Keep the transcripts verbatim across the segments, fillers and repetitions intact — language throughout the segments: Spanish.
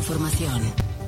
información.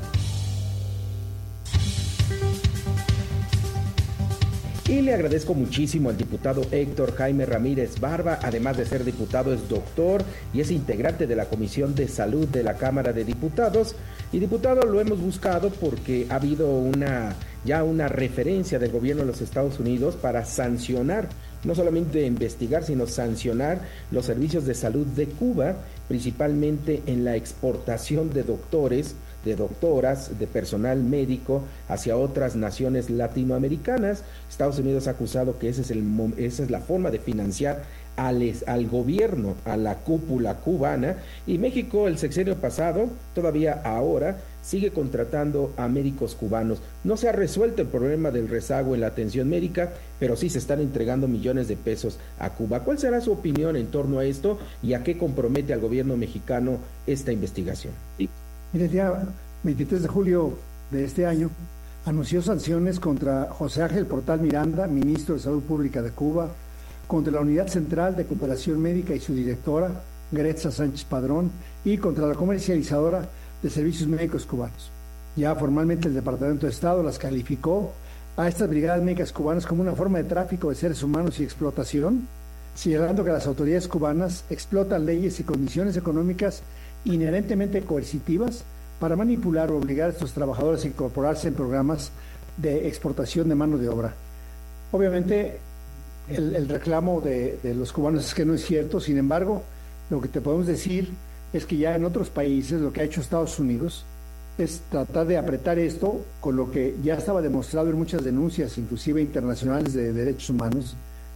Y le agradezco muchísimo al diputado Héctor Jaime Ramírez Barba. Además de ser diputado, es doctor y es integrante de la Comisión de Salud de la Cámara de Diputados. Y diputado, lo hemos buscado porque ha habido una ya una referencia del gobierno de los Estados Unidos para sancionar, no solamente investigar, sino sancionar los servicios de salud de Cuba, principalmente en la exportación de doctores, de doctoras, de personal médico hacia otras naciones latinoamericanas. Estados Unidos ha acusado que ese es el, esa es la forma de financiar al, al gobierno, a la cúpula cubana, y México el sexenio pasado, todavía ahora, sigue contratando a médicos cubanos. No se ha resuelto el problema del rezago en la atención médica, pero sí se están entregando millones de pesos a Cuba. ¿Cuál será su opinión en torno a esto y a qué compromete al gobierno mexicano esta investigación? Sí. Mire, el día veintitrés de julio de este año anunció sanciones contra José Ángel Portal Miranda, ministro de Salud Pública de Cuba, contra la Unidad Central de Cooperación Médica y su directora, Gretza Sánchez Padrón, y contra la comercializadora de servicios médicos cubanos. Ya formalmente el Departamento de Estado las calificó a estas brigadas médicas cubanas como una forma de tráfico de seres humanos y explotación, señalando que las autoridades cubanas explotan leyes y condiciones económicas inherentemente coercitivas para manipular o obligar a estos trabajadores a incorporarse en programas de exportación de mano de obra. Obviamente, el, el reclamo de, de los cubanos es que no es cierto. Sin embargo, lo que te podemos decir es que ya en otros países lo que ha hecho Estados Unidos es tratar de apretar esto con lo que ya estaba demostrado en muchas denuncias, inclusive internacionales de derechos humanos,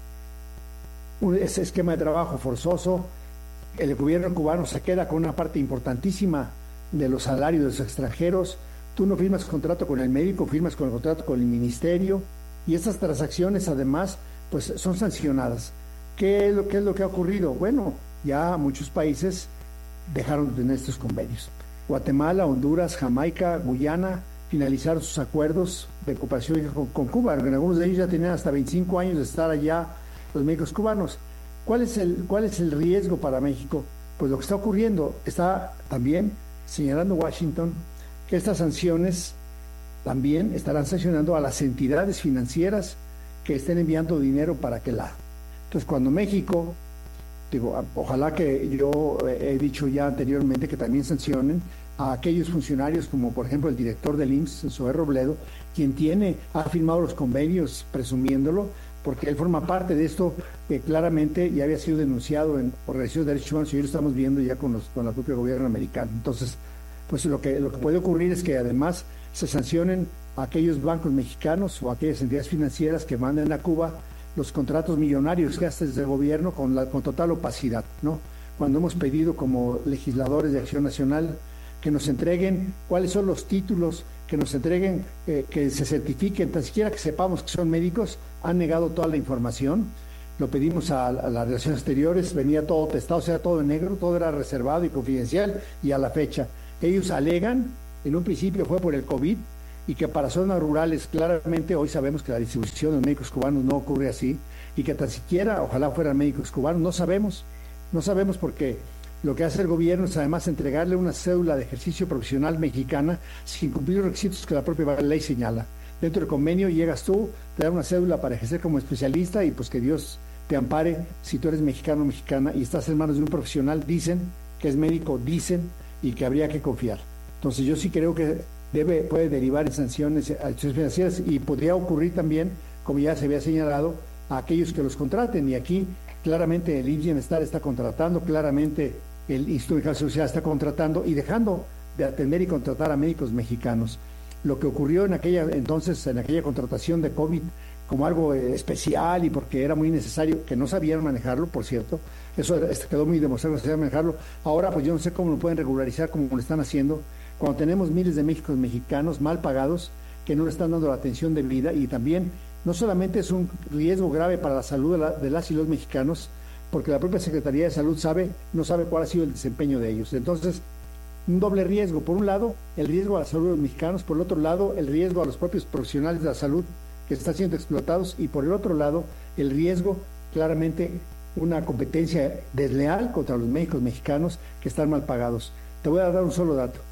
un, ese esquema de trabajo forzoso. El gobierno cubano se queda con una parte importantísima de los salarios de los extranjeros. Tú no firmas contrato con el médico, firmas con el contrato con el ministerio, y estas transacciones además pues son sancionadas. ¿Qué es lo, qué es lo que ha ocurrido? Bueno, ya muchos países dejaron de tener estos convenios. Guatemala, Honduras, Jamaica, Guyana finalizaron sus acuerdos de cooperación con, con Cuba. En algunos de ellos ya tenían hasta veinticinco años de estar allá los médicos cubanos. ¿Cuál es el, cuál es el riesgo para México? Pues lo que está ocurriendo, está también señalando Washington que estas sanciones también estarán sancionando a las entidades financieras que estén enviando dinero para aquel lado. Entonces, cuando México, digo, ojalá que yo he dicho ya anteriormente que también sancionen a aquellos funcionarios como por ejemplo el director del I M S S, Zoé Robledo, quien tiene, ha firmado los convenios presumiéndolo, porque él forma parte de esto que claramente ya había sido denunciado en organizaciones de derechos humanos y hoy lo estamos viendo ya con, los, con el propio gobierno americano. Entonces, pues lo que, lo que puede ocurrir es que además se sancionen a aquellos bancos mexicanos o a aquellas entidades financieras que manden a Cuba los contratos millonarios que hace desde el gobierno con, la, con total opacidad, ¿no? Cuando hemos pedido como legisladores de Acción Nacional que nos entreguen cuáles son los títulos, que nos entreguen, eh, que se certifiquen, tan siquiera que sepamos que son médicos, han negado toda la información. Lo pedimos a, a las relaciones exteriores, venía todo testado, o sea, todo en negro, todo era reservado y confidencial, y a la fecha. Ellos alegan, en un principio fue por el COVID, y que para zonas rurales, claramente hoy sabemos que la distribución de médicos cubanos no ocurre así, y que tan siquiera, ojalá fueran médicos cubanos, no sabemos, no sabemos porque lo que hace el gobierno es además entregarle una cédula de ejercicio profesional mexicana sin cumplir los requisitos que la propia ley señala. Dentro del convenio llegas tú, te dan una cédula para ejercer como especialista y pues que Dios te ampare si tú eres mexicano o mexicana y estás en manos de un profesional, dicen que es médico, dicen, y que habría que confiar. Entonces yo sí creo que debe, puede derivar en sanciones a instituciones financieras y podría ocurrir también, como ya se había señalado, a aquellos que los contraten, y aquí claramente el I M S S Bienestar está contratando, claramente el Instituto de Social está contratando y dejando de atender y contratar a médicos mexicanos. Lo que ocurrió en aquella entonces, en aquella contratación de COVID como algo especial y porque era muy necesario, que no sabían manejarlo, por cierto, eso quedó muy demostrado que no sabían manejarlo. Ahora pues yo no sé cómo lo pueden regularizar como lo están haciendo, cuando tenemos miles de médicos mexicanos mal pagados que no le están dando la atención debida, y también no solamente es un riesgo grave para la salud de, la, de las y los mexicanos, porque la propia Secretaría de Salud sabe, no sabe cuál ha sido el desempeño de ellos. Entonces, un doble riesgo. Por un lado, el riesgo a la salud de los mexicanos, por el otro lado, el riesgo a los propios profesionales de la salud que están siendo explotados, y por el otro lado, el riesgo, claramente, una competencia desleal contra los médicos mexicanos que están mal pagados. Te voy a dar un solo dato.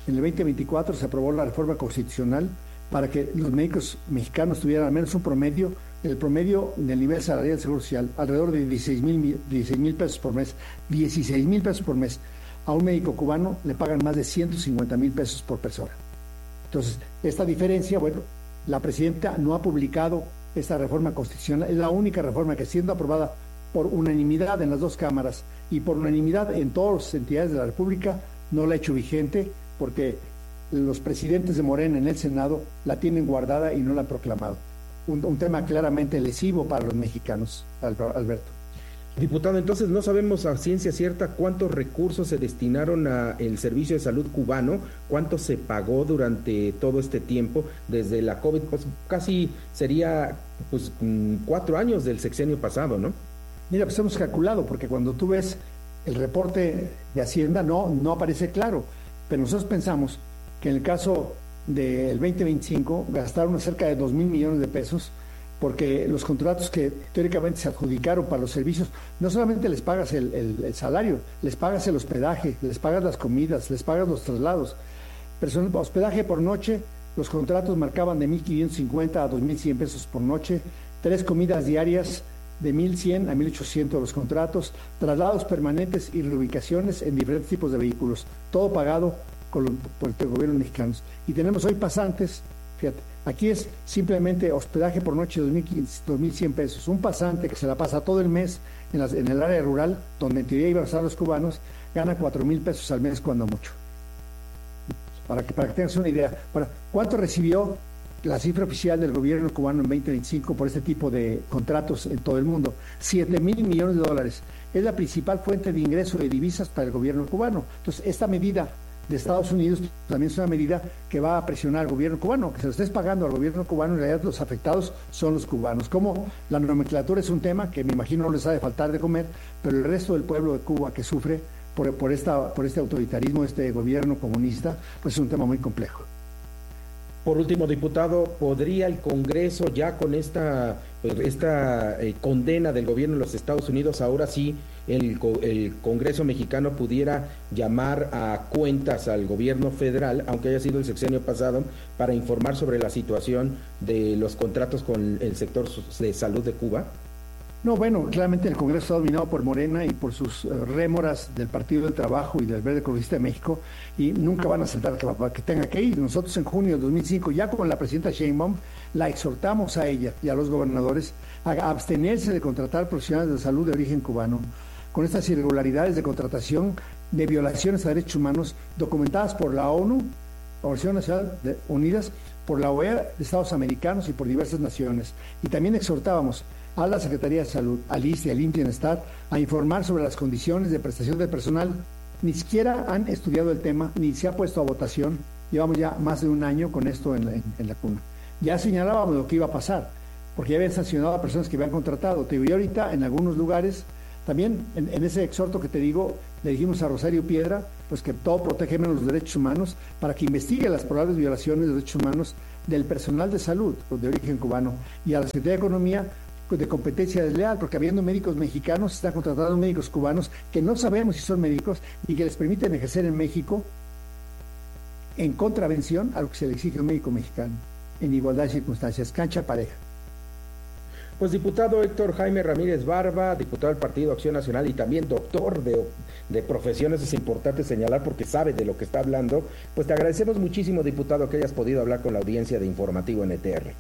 en el veinte veinticuatro se aprobó la reforma constitucional para que los médicos mexicanos tuvieran al menos un promedio, el promedio del nivel salarial del Seguro Social, alrededor de dieciséis mil pesos por mes, dieciséis mil pesos por mes. A un médico cubano le pagan más de ciento cincuenta mil pesos por persona. Entonces, esta diferencia, bueno, la presidenta no ha publicado esta reforma constitucional, es la única reforma que, siendo aprobada por unanimidad en las dos cámaras y por unanimidad en todas las entidades de la República, no la ha hecho vigente porque los presidentes de Morena en el Senado la tienen guardada y no la han proclamado. Un, un tema claramente lesivo para los mexicanos, Alberto. Diputado, entonces no sabemos a ciencia cierta cuántos recursos se destinaron al servicio de salud cubano, cuánto se pagó durante todo este tiempo, desde la COVID, pues casi sería pues cuatro años del sexenio pasado, ¿no? Mira, pues hemos calculado, porque cuando tú ves el reporte de Hacienda, no, no aparece claro, pero nosotros pensamos que en el caso del veinte veinticinco gastaron cerca de dos mil millones de pesos, porque los contratos que teóricamente se adjudicaron para los servicios, no solamente les pagas el, el, el salario, les pagas el hospedaje, les pagas las comidas, les pagas los traslados. Person- hospedaje por noche, los contratos marcaban de mil quinientos cincuenta a dos mil cien pesos por noche, tres comidas diarias de mil cien a mil ochocientos los contratos, traslados permanentes y reubicaciones en diferentes tipos de vehículos, todo pagado por, por el gobierno mexicano. Y tenemos hoy pasantes, fíjate, aquí es simplemente hospedaje por noche de dos mil cien pesos. Un pasante que se la pasa todo el mes en, las, en el área rural, donde en teoría iban a estar los cubanos, gana cuatro mil pesos al mes cuando mucho. Para que, para que tengas una idea. Ahora, ¿cuánto recibió la cifra oficial del gobierno cubano en veinte veinticinco por este tipo de contratos en todo el mundo? siete mil millones de dólares. Es la principal fuente de ingreso de divisas para el gobierno cubano. Entonces, esta medida de Estados Unidos también es una medida que va a presionar al gobierno cubano, que se lo estés pagando al gobierno cubano, en realidad los afectados son los cubanos. Como la nomenclatura es un tema que me imagino no les ha de faltar de comer, pero el resto del pueblo de Cuba que sufre por, por, esta, por este autoritarismo, este gobierno comunista, pues es un tema muy complejo. Por último, diputado, ¿podría el Congreso ya con esta, esta eh, condena del gobierno de los Estados Unidos, ahora sí el, el Congreso mexicano pudiera llamar a cuentas al gobierno federal, aunque haya sido el sexenio pasado, para informar sobre la situación de los contratos con el sector de salud de Cuba? No, bueno, claramente el Congreso está dominado por Morena y por sus uh, rémoras del Partido del Trabajo y del Verde Ecologista de México, y nunca van a aceptar que, que tenga que ir. Nosotros en junio de dos mil cinco, ya con la presidenta Sheinbaum, la exhortamos a ella y a los gobernadores a abstenerse de contratar profesionales de salud de origen cubano, con estas irregularidades de contratación, de violaciones a derechos humanos documentadas por la ONU, Organización Nacional de Unidas, por la O E A de Estados Americanos y por diversas naciones. Y también exhortábamos a la Secretaría de Salud, al I S S S T E, al I N P I, Enestat, a informar sobre las condiciones de prestación del personal. Ni siquiera han estudiado el tema, ni se ha puesto a votación. Llevamos ya más de un año con esto en la, en, en la cuna. Ya señalábamos lo que iba a pasar, porque ya habían sancionado a personas que habían contratado. Te digo, y ahorita en algunos lugares, también en, en ese exhorto que te digo, le dijimos a Rosario Piedra, pues que todo protege menos los derechos humanos, para que investigue las probables violaciones de derechos humanos del personal de salud de origen cubano, y a la Secretaría de Economía, de competencia desleal, porque habiendo médicos mexicanos, se están contratando médicos cubanos que no sabemos si son médicos y que les permiten ejercer en México en contravención a lo que se le exige a un médico mexicano, en igualdad de circunstancias, cancha pareja. Pues diputado Héctor Jaime Ramírez Barba, diputado del Partido Acción Nacional y también doctor de, de profesiones, es importante señalar porque sabe de lo que está hablando, pues te agradecemos muchísimo, diputado, que hayas podido hablar con la audiencia de Informativo N T R.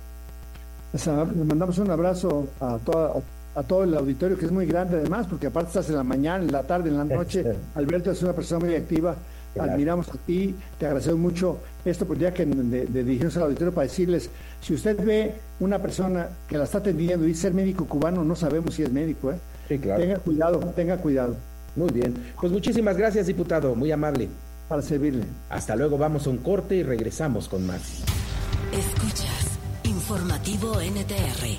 Le mandamos un abrazo a, toda, a todo el auditorio, que es muy grande además, porque aparte estás en la mañana, en la tarde, en la noche. Alberto es una persona muy activa, claro. Admiramos a ti, te agradecemos mucho esta oportunidad que de, de dirigirnos al auditorio para decirles, si usted ve una persona que la está atendiendo y dice ser médico cubano, no sabemos si es médico, ¿eh? Sí, claro. Tenga cuidado, tenga cuidado. Muy bien, pues muchísimas gracias, diputado, muy amable. Para servirle. Hasta luego, vamos a un corte y regresamos con más. Escuchas Informativo N T R.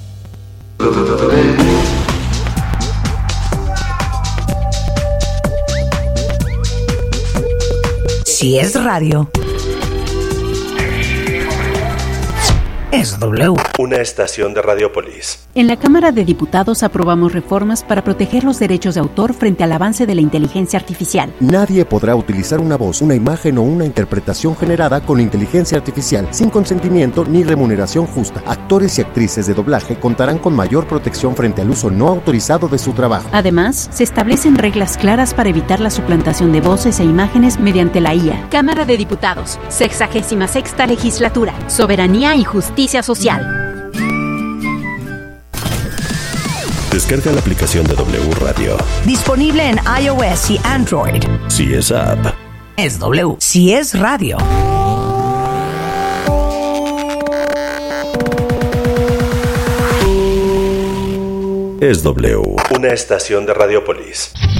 Si es radio, es W. Una estación de Radiopolis. En la Cámara de Diputados aprobamos reformas para proteger los derechos de autor frente al avance de la inteligencia artificial. Nadie podrá utilizar una voz, una imagen o una interpretación generada con inteligencia artificial sin consentimiento ni remuneración justa. Actores y actrices de doblaje contarán con mayor protección frente al uso no autorizado de su trabajo. Además, se establecen reglas claras para evitar la suplantación de voces e imágenes mediante la I A. Cámara de Diputados, sexagésima sexta legislatura, soberanía y justicia social. Descarga la aplicación de W Radio. Disponible en iOS y Android. Si es app, Es W. Si es radio. es W. Una estación de Radiopolis.